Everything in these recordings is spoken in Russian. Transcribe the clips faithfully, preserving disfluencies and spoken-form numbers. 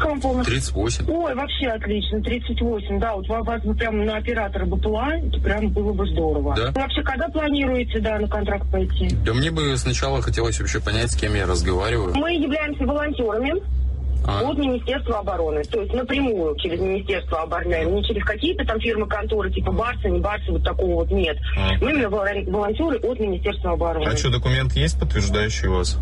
вам полностью? тридцать восемь. Ой, вообще отлично, тридцать восемь, да, вот вас бы прямо на оператора бы была, это прям было бы здорово. Да? Вы вообще когда планируете, да, на контракт пойти? Да мне бы сначала хотелось вообще понять, с кем я разговариваю. Мы являемся волонтерами а. от Министерства обороны, то есть напрямую через Министерство обороны, не через какие-то там фирмы, конторы, типа Барса, не Барса, вот такого вот нет. А. Мы именно волонтеры от Министерства обороны. А что, документ есть, подтверждающий вас?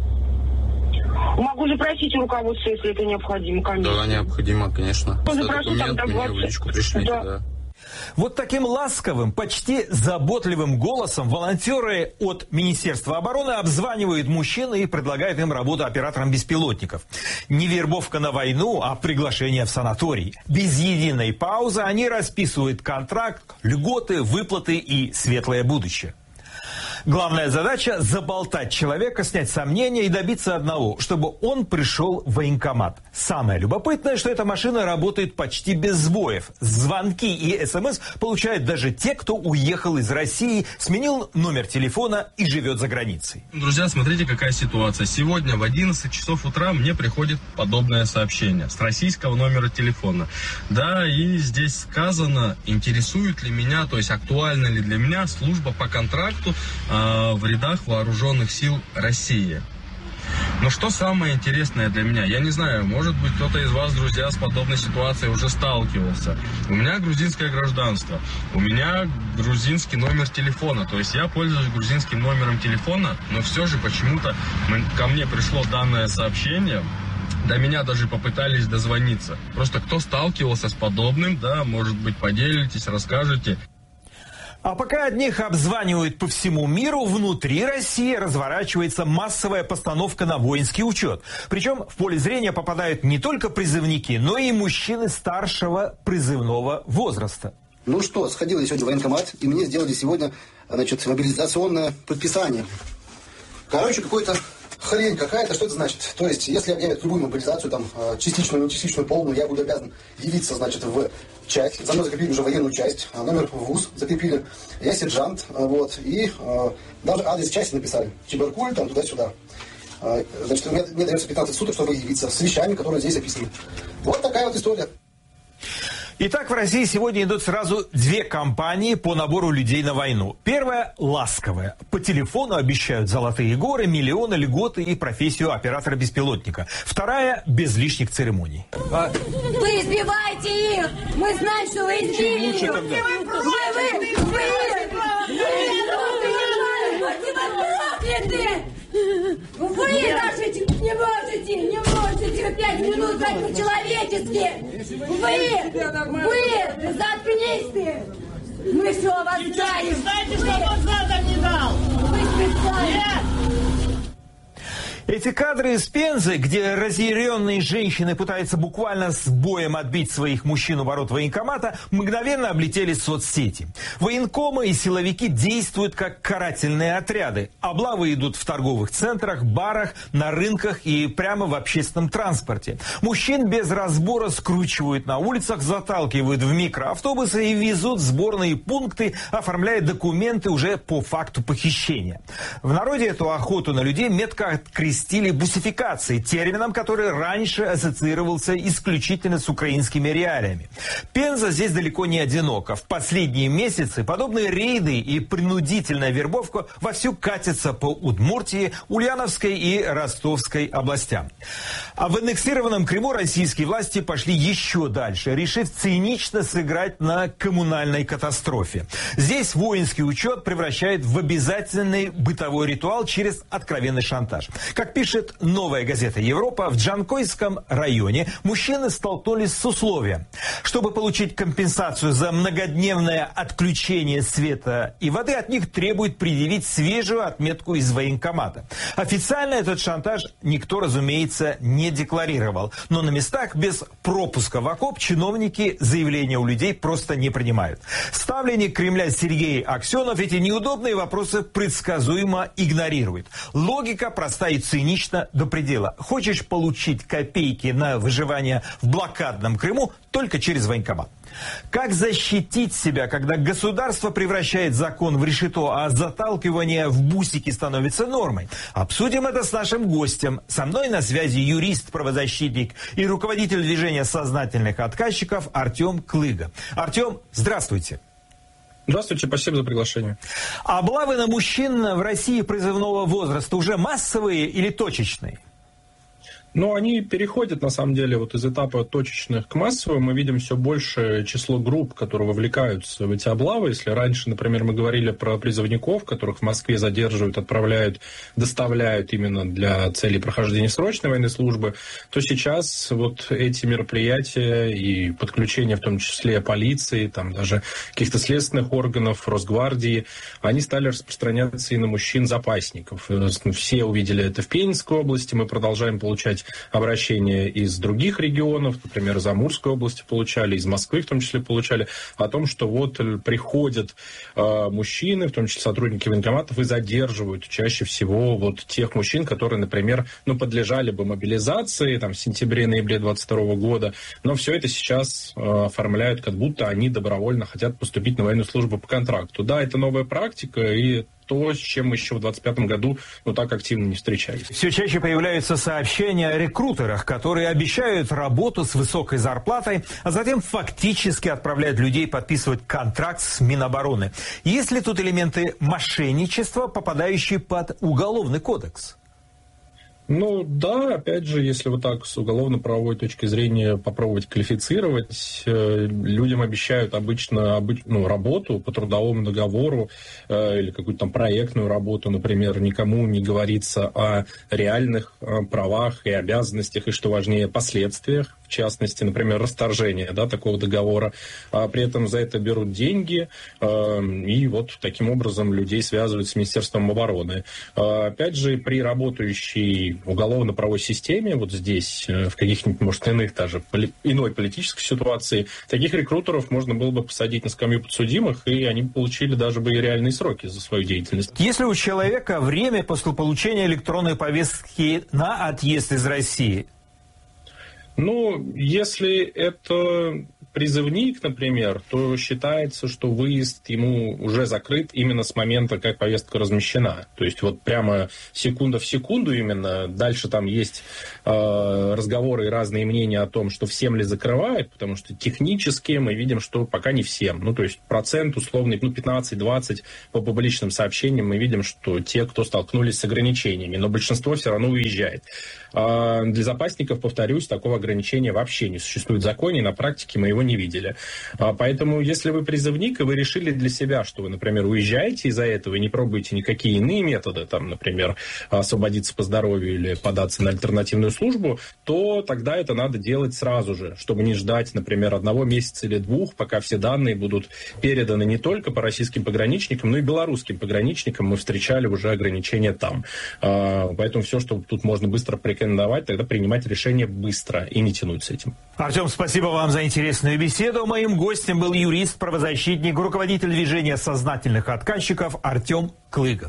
Могу запросить у руководства, если это необходимо, конечно. Да, необходимо, конечно. Запрошу, документ там, мне в личку пришлите, да. да. Вот таким ласковым, почти заботливым голосом волонтеры от Министерства обороны обзванивают мужчин и предлагают им работу оператором беспилотников. Не вербовка на войну, а приглашение в санаторий. Без единой паузы они расписывают контракт, льготы, выплаты и светлое будущее. Главная задача – заболтать человека, снять сомнения и добиться одного, чтобы он пришел в военкомат. Самое любопытное, что эта машина работает почти без сбоев. Звонки и СМС получают даже те, кто уехал из России, сменил номер телефона и живет за границей. Друзья, смотрите, какая ситуация. Сегодня в одиннадцать часов утра мне приходит подобное сообщение с российского номера телефона. Да, и здесь сказано, интересует ли меня, то есть актуальна ли для меня служба по контракту в рядах вооруженных сил России. Но что самое интересное для меня? Я не знаю, может быть, кто-то из вас, друзья, с подобной ситуацией уже сталкивался. У меня грузинское гражданство, у меня грузинский номер телефона. То есть я пользуюсь грузинским номером телефона, но все же почему-то ко мне пришло данное сообщение. До меня даже попытались дозвониться. Просто кто сталкивался с подобным, да, может быть, поделитесь, расскажете. А пока одних обзванивают по всему миру, внутри России разворачивается массовая постановка на воинский учет. Причем в поле зрения попадают не только призывники, но и мужчины старшего призывного возраста. Ну что, сходил я сегодня в военкомат, и мне сделали сегодня, значит, мобилизационное подписание. Короче, какой-то хрень какая-то, что это значит? То есть, если объявят любую мобилизацию, там, частичную, не частичную, полную, я буду обязан явиться, значит, в часть. За мной закрепили уже военную часть, номер в ВУЗ закрепили. Я сержант, вот, и э, даже адрес части написали. Чебаркуль, там, туда-сюда. Э, значит, мне, мне дается пятнадцать суток, чтобы явиться с вещами, которые здесь описаны. Вот такая вот история. Итак, в России сегодня идут сразу две кампании по набору людей на войну. Первая – ласковая. По телефону обещают золотые горы, миллионы, льготы и профессию оператора беспилотника. Вторая – без лишних церемоний. А... Вы избиваете их! Мы знаем, что вы избили их! Вы, вы, вы, вы, вы даже не можете, не можете пять минут дать по-человечески! Вы, вы, заткнись ты! Мы все вас знаем! Знаете, что он задом не дал? Вы специально! Нет! Эти кадры из Пензы, где разъяренные женщины пытаются буквально с боем отбить своих мужчин у ворот военкомата, мгновенно облетели соцсети. Военкомы и силовики действуют как карательные отряды. Облавы идут в торговых центрах, барах, на рынках и прямо в общественном транспорте. Мужчин без разбора скручивают на улицах, заталкивают в микроавтобусы и везут в сборные пункты, оформляя документы уже по факту похищения. В народе эту охоту на людей метко открестили стиле бусификации, термином, который раньше ассоциировался исключительно с украинскими реалиями. Пенза здесь далеко не одинока. В последние месяцы подобные рейды и принудительная вербовка вовсю катятся по Удмуртии, Ульяновской и Ростовской областям. А в аннексированном Крыму российские власти пошли еще дальше, решив цинично сыграть на коммунальной катастрофе. Здесь воинский учет превращает в обязательный бытовой ритуал через откровенный шантаж. Как пишет новая газета «Европа», в Джанкойском районе мужчины столкнулись с условием. Чтобы получить компенсацию за многодневное отключение света и воды, от них требуют предъявить свежую отметку из военкомата. Официально этот шантаж никто, разумеется, не декларировал. Но на местах без пропуска в окоп чиновники заявления у людей просто не принимают. Ставленник Кремля Сергей Аксенов эти неудобные вопросы предсказуемо игнорирует. Логика проста и цинична. цинично до предела. Хочешь получить копейки на выживание в блокадном Крыму только через военкомат. Как защитить себя, когда государство превращает закон в решето, а заталкивание в бусики становится нормой? Обсудим это с нашим гостем. Со мной на связи юрист, правозащитник и руководитель движения сознательных отказчиков Артем Клыга. Артем, здравствуйте. Здравствуйте, спасибо за приглашение. Облавы на мужчин в России призывного возраста уже массовые или точечные? Но они переходят, на самом деле, вот из этапа точечных к массовым. Мы видим все большее число групп, которые вовлекаются в эти облавы. Если раньше, например, мы говорили про призывников, которых в Москве задерживают, отправляют, доставляют именно для целей прохождения срочной военной службы, то сейчас вот эти мероприятия и подключение, в том числе полиции, там даже каких-то следственных органов, Росгвардии, они стали распространяться и на мужчин-запасников. Все увидели это в Пензенской области, мы продолжаем получать обращения из других регионов, например, из Амурской области получали, из Москвы в том числе получали, о том, что вот приходят э, мужчины, в том числе сотрудники военкоматов, и задерживают чаще всего вот тех мужчин, которые, например, ну, подлежали бы мобилизации там, в сентябре-ноябре двадцать второго года, но все это сейчас э, оформляют, как будто они добровольно хотят поступить на военную службу по контракту. Да, это новая практика, и то, с чем мы еще в двадцать пятом году ну, так активно не встречались. Все чаще появляются сообщения о рекрутерах, которые обещают работу с высокой зарплатой, а затем фактически отправляют людей подписывать контракт с Минобороны. Есть ли тут элементы мошенничества, попадающие под Уголовный кодекс? Ну да, опять же, если вот так с уголовно-правовой точки зрения попробовать квалифицировать, э, людям обещают обычно обыч, ну, работу по трудовому договору э, или какую-то там проектную работу, например, никому не говорится о реальных э, правах и обязанностях, и, что важнее, последствиях, в частности, например, расторжение, да, такого договора, а при этом за это берут деньги, э, и вот таким образом людей связывают с Министерством обороны. Э, опять же, при работающей уголовно-правовой системе, вот здесь, в каких-нибудь, может, иных даже, поли, иной политической ситуации, таких рекрутеров можно было бы посадить на скамью подсудимых, и они получили даже бы и реальные сроки за свою деятельность. Если у человека время после получения электронной повестки на отъезд из России? Ну, если это призывник, например, то считается, что выезд ему уже закрыт именно с момента, как повестка размещена. То есть вот прямо секунда в секунду именно. Дальше там есть э, разговоры и разные мнения о том, что всем ли закрывают, потому что технически мы видим, что пока не всем. Ну, то есть процент условный, ну, пятнадцать-двадцать по публичным сообщениям мы видим, что те, кто столкнулись с ограничениями, но большинство все равно уезжает. Э, для запасников, повторюсь, такого ограничения вообще не существует в законе, и на практике мы его не видели. Поэтому, если вы призывник, и вы решили для себя, что вы, например, уезжаете из-за этого и не пробуете никакие иные методы, там, например, освободиться по здоровью или податься на альтернативную службу, то тогда это надо делать сразу же, чтобы не ждать, например, одного месяца или двух, пока все данные будут переданы не только по российским пограничникам, но и белорусским пограничникам. Мы встречали уже ограничения там. Поэтому все, что тут можно быстро порекомендовать, тогда принимать решение быстро и не тянуть с этим. Артем, спасибо вам за интересную беседу. Моим гостем был юрист, правозащитник, руководитель движения сознательных отказчиков Артем Клыга.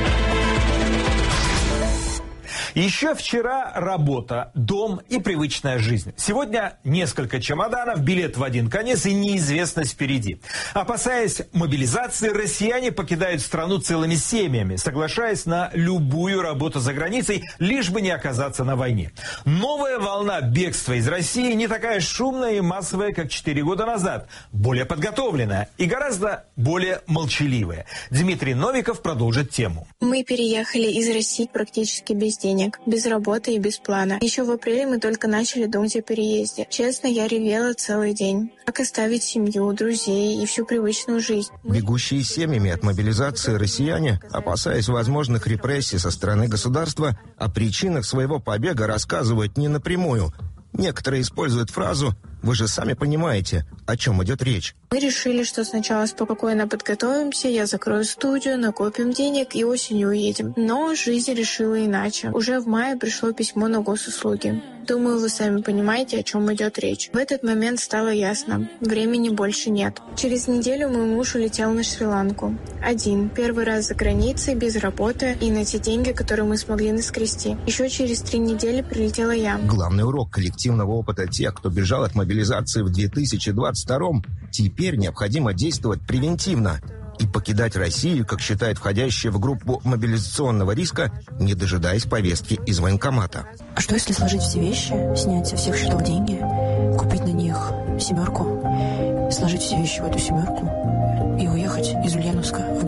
Еще вчера работа, дом и привычная жизнь. Сегодня несколько чемоданов, билет в один конец и неизвестность впереди. Опасаясь мобилизации, россияне покидают страну целыми семьями, соглашаясь на любую работу за границей, лишь бы не оказаться на войне. Новая волна бегства из России не такая шумная и массовая, как четыре года назад. Более подготовленная и гораздо более молчаливая. Дмитрий Новиков продолжит тему. Мы переехали из России практически без денег, без работы и без плана. Еще в апреле мы только начали думать о переезде. Честно, я ревела целый день. Как оставить семью, друзей и всю привычную жизнь? Бегущие семьями от мобилизации россияне, опасаясь возможных репрессий со стороны государства, о причинах своего побега рассказывают не напрямую. Некоторые используют фразу Вы же сами понимаете, о чем идет речь. Мы решили, что сначала спокойно подготовимся, я закрою студию, накопим денег и осенью уедем. Но жизнь решила иначе. Уже в мае пришло письмо на госуслуги. Думаю, вы сами понимаете, о чем идет речь. В этот момент стало ясно. Времени больше нет. Через неделю мой муж улетел на Шри-Ланку. Один. Первый раз за границей, без работы и на те деньги, которые мы смогли наскрести. Еще через три недели прилетела я. Главный урок коллективного опыта тех, кто бежал от мобилизации в две тысячи двадцать втором, теперь необходимо действовать превентивно и покидать Россию, как считает входящая в группу мобилизационного риска, не дожидаясь повестки из военкомата. А что если сложить все вещи, снять со всех счетов деньги, купить на них семерку, сложить все вещи в эту семерку и уехать из Ульяновска в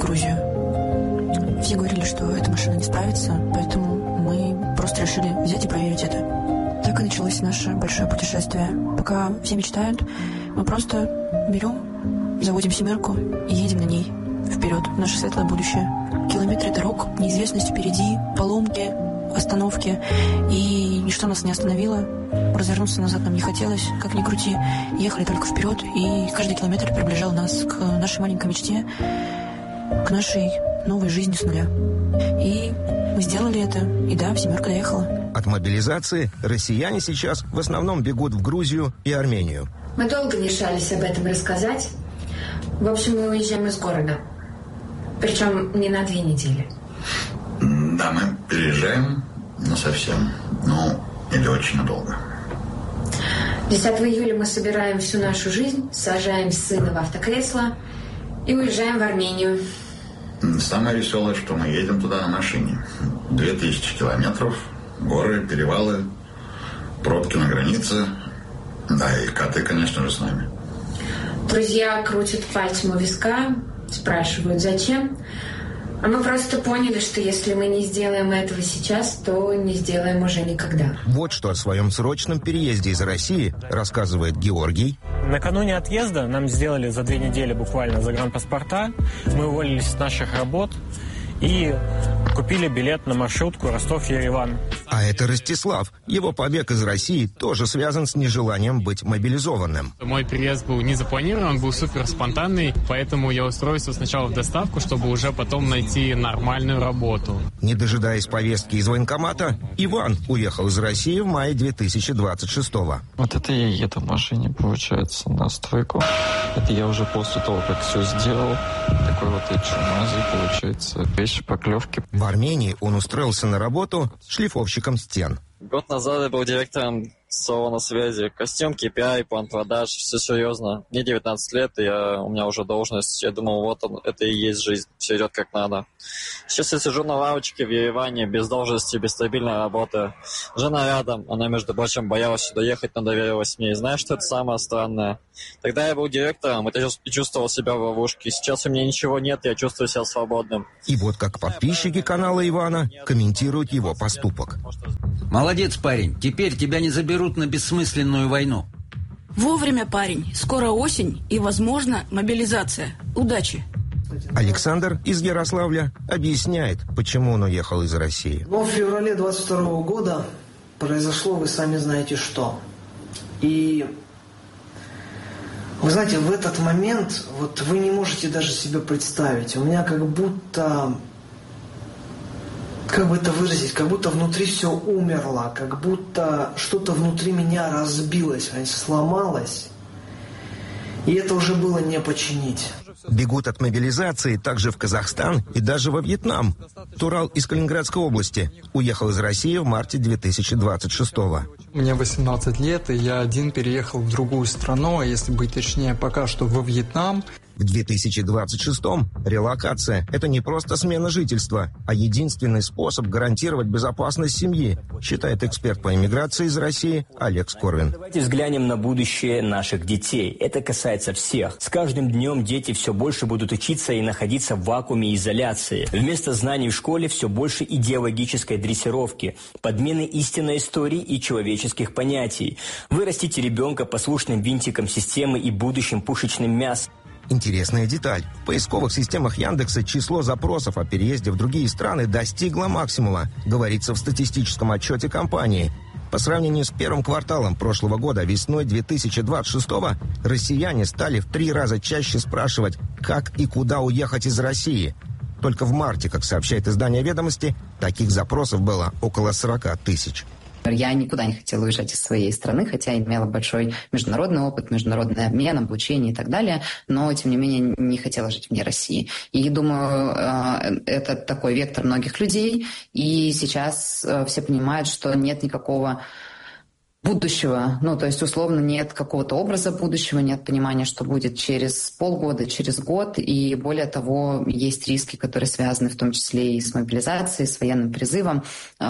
Грузию? Все говорили, что эта машина не справится, поэтому мы просто решили взять и проверить это. Так и началось наше большое путешествие. Пока все мечтают, мы просто берем, заводим семерку и едем на ней вперед, в наше светлое будущее. Километры дорог, неизвестность впереди, поломки, остановки, и ничто нас не остановило. Развернуться назад нам не хотелось, как ни крути. Ехали только вперед, и каждый километр приближал нас к нашей маленькой мечте, к нашей новой жизни с нуля. И мы сделали это, и да, семерка доехала. От мобилизации россияне сейчас в основном бегут в Грузию и Армению. Мы долго не решались об этом рассказать. В общем, мы уезжаем из города. Причем не на две недели. Да, мы переезжаем, но совсем. Ну, или очень надолго. десятого июля мы собираем всю нашу жизнь, сажаем сына в автокресло и уезжаем в Армению. Самое веселое, что мы едем туда на машине. Две тысячи километров, горы, перевалы, пробки на границе. Да, и коты, конечно же, с нами. Друзья крутят пальцем у виска, спрашивают, зачем. А мы просто поняли, что если мы не сделаем этого сейчас, то не сделаем уже никогда. Вот что о своем срочном переезде из России рассказывает Георгий. Накануне отъезда нам сделали за две недели буквально загранпаспорта. Мы уволились с наших работ и купили билет на маршрутку Ростов-Ереван. А это Ростислав. Его побег из России тоже связан с нежеланием быть мобилизованным. Мой переезд был не запланирован, он был супер спонтанный, поэтому я устроился сначала в доставку, чтобы уже потом найти нормальную работу. Не дожидаясь повестки из военкомата, Иван уехал из России в мае две тысячи двадцать шестого. Вот это я еду в машине, получается, на стройку. Это я уже после того, как все сделал, такой вот и чумазый, получается, вещи, поклевки. В Армении он устроился на работу шлифовщиком стен. Год назад я был директором салона связи. Костюм, кей пи ай, план продаж, все серьезно. Мне девятнадцать лет, и я, у меня уже должность. Я думал, вот он, это и есть жизнь. Все идет как надо. Сейчас я сижу на лавочке в Ереване, без должности, без стабильной работы. Жена рядом, она, между прочим, боялась сюда ехать, но доверилась мне. И знаешь, что это самое странное? Тогда я был директором и чувствовал себя в ловушке. Сейчас у меня ничего нет, я чувствую себя свободным. И вот как подписчики канала Ивана комментируют его поступок. Молодец, парень. Теперь тебя не заберут на бессмысленную войну. Вовремя, парень. Скоро осень и, возможно, мобилизация. Удачи. Александр из Ярославля объясняет, почему он уехал из России. Но в феврале двадцать второго года произошло, вы сами знаете что. И вы знаете, в этот момент вот вы не можете даже себе представить. У меня как будто... Как бы это выразить? Как будто внутри все умерло, как будто что-то внутри меня разбилось, сломалось. И это уже было не починить. Бегут от мобилизации также в Казахстан и даже во Вьетнам. Турал из Калининградской области уехал из России в марте две тысячи двадцать шестого. Мне восемнадцать лет, и я один переехал в другую страну, а если быть точнее, пока что во Вьетнам. В две тысячи двадцать шестом релокация – это не просто смена жительства, а единственный способ гарантировать безопасность семьи, считает эксперт по иммиграции из России Олег Скорвин. Давайте взглянем на будущее наших детей. Это касается всех. С каждым днем дети все больше будут учиться и находиться в вакууме изоляции. Вместо знаний в школе все больше идеологической дрессировки, подмены истинной истории и человеческих понятий. Вы растите ребенка послушным винтиком системы и будущим пушечным мясом. Интересная деталь. В поисковых системах Яндекса число запросов о переезде в другие страны достигло максимума, говорится в статистическом отчете компании. По сравнению с первым кварталом прошлого года, весной две тысячи двадцать шестого, россияне стали в три раза чаще спрашивать, как и куда уехать из России. Только в марте, как сообщает издание «Ведомости», таких запросов было около сорок тысяч. Я никуда не хотела уезжать из своей страны, хотя имела большой международный опыт, международный обмен, обучение и так далее, но, тем не менее, не хотела жить вне России. И, думаю, это такой вектор многих людей, и сейчас все понимают, что нет никакого будущего, ну, то есть, условно, нет какого-то образа будущего, нет понимания, что будет через полгода, через год, и более того, есть риски, которые связаны в том числе и с мобилизацией, с военным призывом,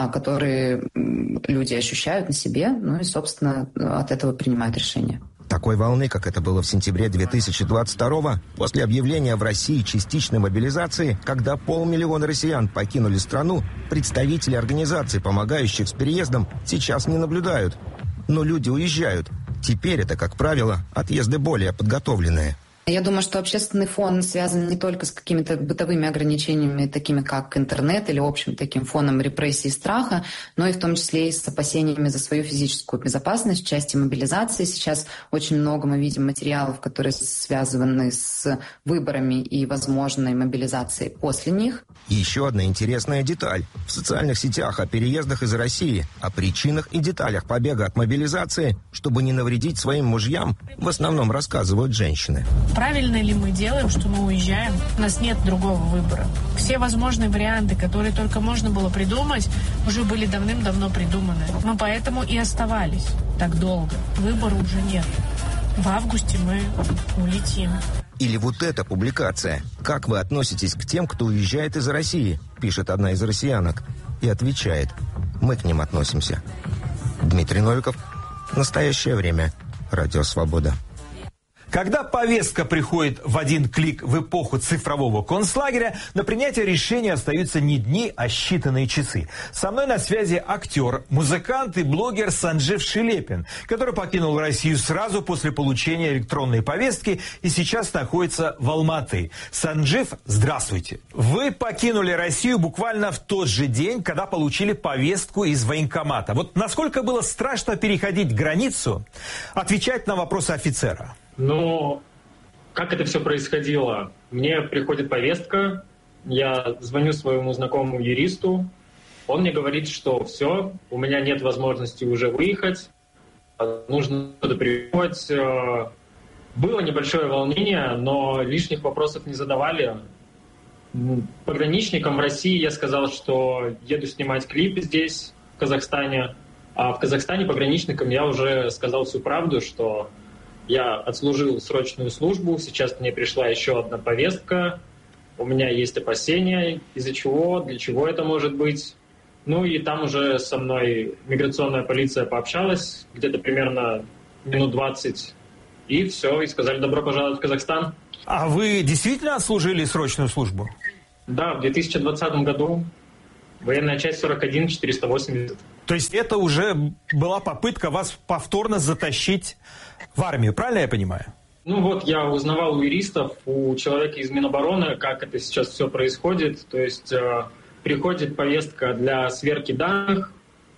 которые люди ощущают на себе, ну и, собственно, от этого принимают решения. Такой волны, как это было в сентябре две тысячи двадцать второго, после объявления в России частичной мобилизации, когда полмиллиона россиян покинули страну, представители организаций, помогающих с переездом, сейчас не наблюдают. Но люди уезжают. Теперь это, как правило, отъезды более подготовленные. Я думаю, что общественный фон связан не только с какими-то бытовыми ограничениями, такими как интернет или общим таким фоном репрессий и страха, но и в том числе и с опасениями за свою физическую безопасность в части мобилизации. Сейчас очень много мы видим материалов, которые связаны с выборами и возможной мобилизацией после них. И еще одна интересная деталь. В социальных сетях о переездах из России, о причинах и деталях побега от мобилизации, чтобы не навредить своим мужьям, в основном рассказывают женщины. Правильно ли мы делаем, что мы уезжаем? У нас нет другого выбора. Все возможные варианты, которые только можно было придумать, уже были давным-давно придуманы. Мы поэтому и оставались так долго. Выбора уже нет. В августе мы улетим. Или вот эта публикация. «Как вы относитесь к тем, кто уезжает из России?» Пишет одна из россиянок. И отвечает: «Мы к ним относимся». Дмитрий Новиков. Настоящее время. Радио «Свобода». Когда повестка приходит в один клик в эпоху цифрового концлагеря, на принятие решения остаются не дни, а считанные часы. Со мной на связи актер, музыкант и блогер Санджив Шилепин, который покинул Россию сразу после получения электронной повестки и сейчас находится в Алматы. Санджив, здравствуйте. Вы покинули Россию буквально в тот же день, когда получили повестку из военкомата. Вот насколько было страшно переходить границу, отвечать на вопросы офицера? Ну, как это все происходило? Мне приходит повестка, я звоню своему знакомому юристу, он мне говорит, что все, у меня нет возможности уже выехать, нужно туда приехать. Было небольшое волнение, но лишних вопросов не задавали. Пограничникам в России я сказал, что еду снимать клип здесь, в Казахстане, а в Казахстане пограничникам я уже сказал всю правду, что я отслужил срочную службу, сейчас мне пришла еще одна повестка, у меня есть опасения, из-за чего, для чего это может быть. Ну и там уже со мной миграционная полиция пообщалась, где-то примерно минут двадцать, и все, и сказали: добро пожаловать в Казахстан. А вы действительно отслужили срочную службу? Да, в две тысячи двадцатом году, военная часть сорок один четыреста восемьдесят. То есть это уже была попытка вас повторно затащить в армию, правильно я понимаю? Ну вот, я узнавал у юристов, у человека из Минобороны, как это сейчас все происходит. То есть э, приходит повестка для сверки данных,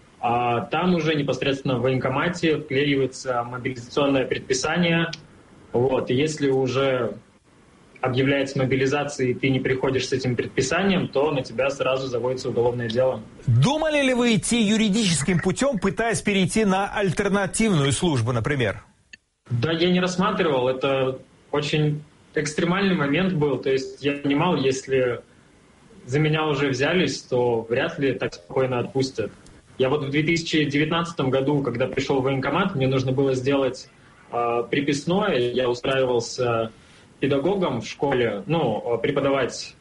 а там уже непосредственно в военкомате вклеивается мобилизационное предписание. Вот, и если уже объявляется мобилизация, и ты не приходишь с этим предписанием, то на тебя сразу заводится уголовное дело. Думали ли вы идти юридическим путем, пытаясь перейти на альтернативную службу, например? Да, я не рассматривал. Это очень экстремальный момент был. То есть я понимал, если за меня уже взялись, то вряд ли так спокойно отпустят. Я вот в две тысячи девятнадцатом году, когда пришел в военкомат, мне нужно было сделать э, приписное. Я устраивался педагогом в школе, ну, преподавать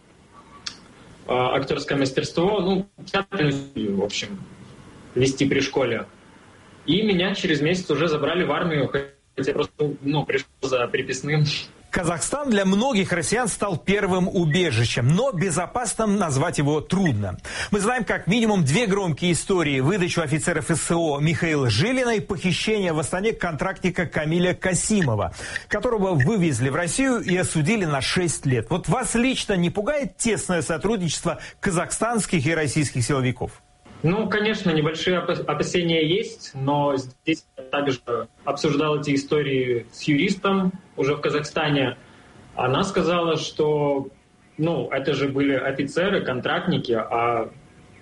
э, актерское мастерство, ну, театральную студию, в общем, вести при школе. И меня через месяц уже забрали в армию, хотя просто, ну, пришел за приписным. Казахстан для многих россиян стал первым убежищем, но безопасным назвать его трудно. Мы знаем как минимум две громкие истории: выдачу офицеров ССО Михаила Жилина и похищение в Астане контрактника Камиля Касимова, которого вывезли в Россию и осудили на шесть лет. Вот вас лично не пугает тесное сотрудничество казахстанских и российских силовиков? Ну, конечно, небольшие опасения есть, но здесь я также обсуждал эти истории с юристом уже в Казахстане. Она сказала, что, ну, это же были офицеры, контрактники, а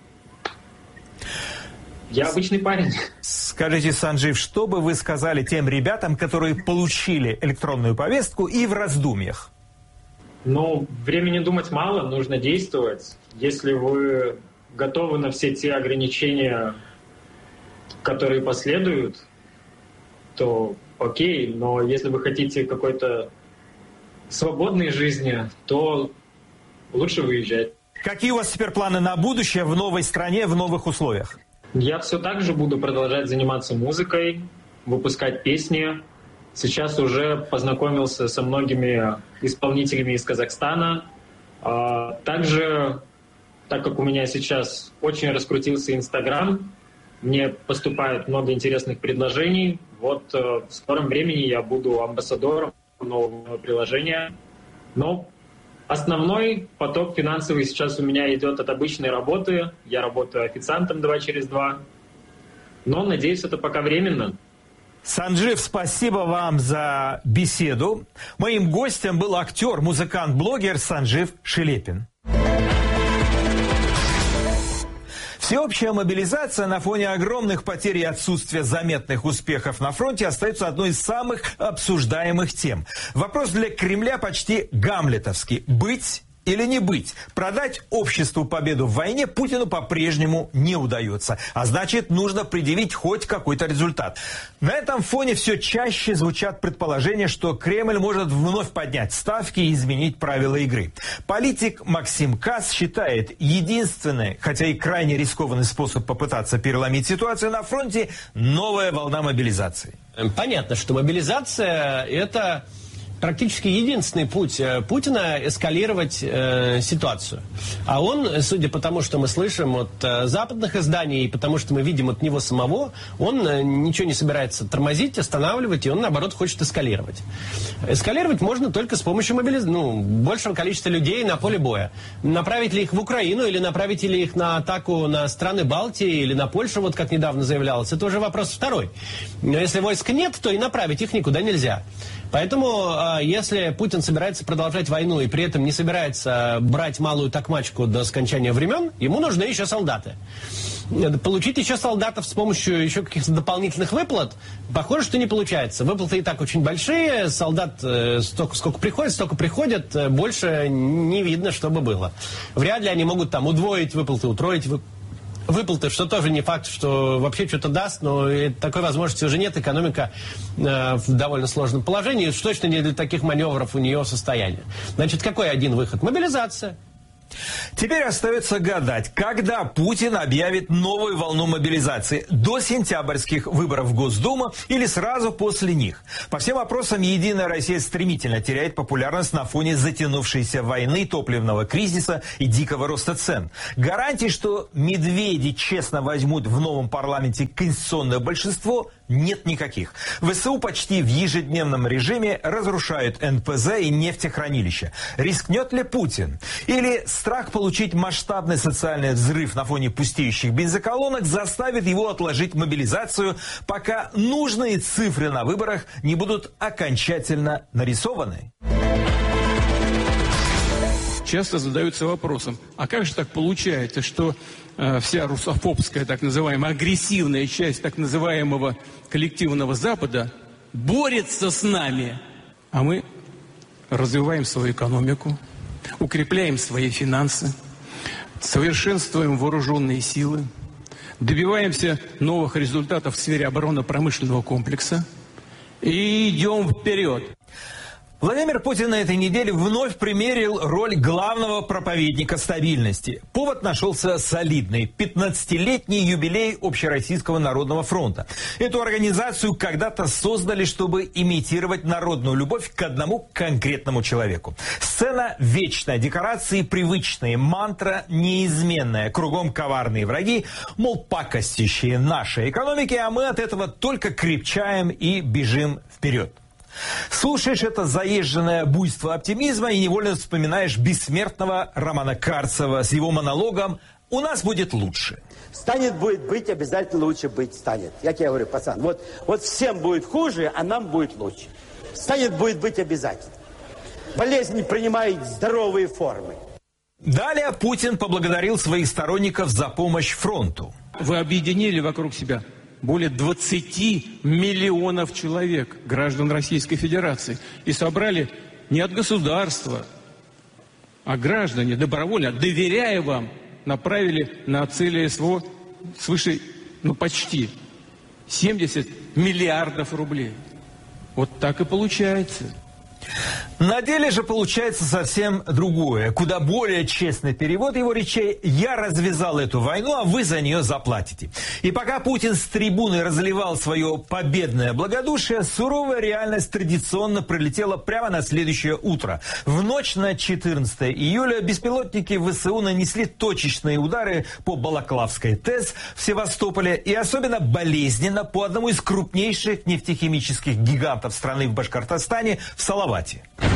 я обычный парень. Скажите, Санджив, что бы вы сказали тем ребятам, которые получили электронную повестку и в раздумьях? Ну, времени думать мало, нужно действовать. Если вы готовы на все те ограничения, которые последуют, то окей. Но если вы хотите какой-то свободной жизни, то лучше выезжать. Какие у вас теперь планы на будущее в новой стране, в новых условиях? Я все так же буду продолжать заниматься музыкой, выпускать песни. Сейчас уже познакомился со многими исполнителями из Казахстана. Также, так как у меня сейчас очень раскрутился Инстаграм, мне поступает много интересных предложений. Вот в скором времени я буду амбассадором нового приложения. Но основной поток финансовый сейчас у меня идет от обычной работы. Я работаю официантом два через два. Но, надеюсь, это пока временно. Санджив, спасибо вам за беседу. Моим гостем был актер, музыкант, блогер Санджив Шелепин. Всеобщая мобилизация на фоне огромных потерь и отсутствия заметных успехов на фронте остается одной из самых обсуждаемых тем. Вопрос для Кремля почти гамлетовский. Быть или не быть? Продать обществу победу в войне Путину по-прежнему не удается. А значит, нужно предъявить хоть какой-то результат. На этом фоне все чаще звучат предположения, что Кремль может вновь поднять ставки и изменить правила игры. Политик Максим Кас считает, единственный, хотя и крайне рискованный способ попытаться переломить ситуацию на фронте – новая волна мобилизации. Понятно, что мобилизация – это практически единственный путь Путина эскалировать э, ситуацию. А он, судя по тому, что мы слышим от э, западных изданий, и потому что мы видим от него самого, он э, ничего не собирается тормозить, останавливать, и он, наоборот, хочет эскалировать. Эскалировать можно только с помощью мобилизации, ну, большего количества людей на поле боя. Направить ли их в Украину, или направить ли их на атаку на страны Балтии, или на Польшу, вот как недавно заявлялось, это уже вопрос второй. Но если войск нет, то и направить их никуда нельзя. Поэтому, если Путин собирается продолжать войну и при этом не собирается брать малую токмачку до скончания времен, ему нужны еще солдаты. Получить еще солдатов с помощью еще каких-то дополнительных выплат, похоже, что не получается. Выплаты и так очень большие, солдат столько, сколько приходит, столько приходят, больше не видно, чтобы было. Вряд ли они могут там удвоить выплаты, утроить выплаты. Выплаты, что тоже не факт, что вообще что-то даст, но такой возможности уже нет. Экономика э, в довольно сложном положении. Уж точно не для таких маневров у нее состояние. Значит, какой один выход? Мобилизация. Теперь остается гадать, когда Путин объявит новую волну мобилизации. До сентябрьских выборов в Госдуму или сразу после них. По всем вопросам «Единая Россия» стремительно теряет популярность на фоне затянувшейся войны, топливного кризиса и дикого роста цен. Гарантий, что медведи честно возьмут в новом парламенте конституционное большинство, нет никаких. ВСУ почти в ежедневном режиме разрушают эн пэ зэ и нефтехранилища. Рискнет ли Путин? Или страх получить масштабный социальный взрыв на фоне пустеющих бензоколонок заставит его отложить мобилизацию, пока нужные цифры на выборах не будут окончательно нарисованы? Часто задаются вопросом, а как же так получается, что э, вся русофобская, так называемая, агрессивная часть так называемого коллективного Запада борется с нами, а мы развиваем свою экономику, укрепляем свои финансы, совершенствуем вооруженные силы, добиваемся новых результатов в сфере оборонно-промышленного комплекса и идем вперед. Владимир Путин на этой неделе вновь примерил роль главного проповедника стабильности. Повод нашелся солидный – пятнадцатилетний юбилей Общероссийского народного фронта. Эту организацию когда-то создали, чтобы имитировать народную любовь к одному конкретному человеку. Сцена вечная, декорации привычные, мантра неизменная, кругом коварные враги, мол, пакостящие нашей экономики, а мы от этого только крепчаем и бежим вперед. Слушаешь это заезженное буйство оптимизма и невольно вспоминаешь бессмертного Романа Карцева с его монологом у нас будет лучше. Станет, будет быть, обязательно лучше быть станет. Как я говорю, пацан, вот, вот всем будет хуже, а нам будет лучше. Станет, будет быть обязательно. Болезнь принимает здоровые формы. Далее Путин поблагодарил своих сторонников за помощь фронту. Вы объединили вокруг себя более двадцати миллионов человек, граждан Российской Федерации, и собрали не от государства, а граждане добровольно, доверяя вам, направили на цели СВО свыше, ну почти, семьдесят миллиардов рублей. Вот так и получается. На деле же получается совсем другое. Куда более честный перевод его речей: «Я развязал эту войну, а вы за нее заплатите». И пока Путин с трибуны разливал свое победное благодушие, суровая реальность традиционно прилетела прямо на следующее утро. В ночь на четырнадцатое июля беспилотники ВСУ нанесли точечные удары по Балаклавской ТЭС в Севастополе и особенно болезненно по одному из крупнейших нефтехимических гигантов страны в Башкортостане, в Салавате.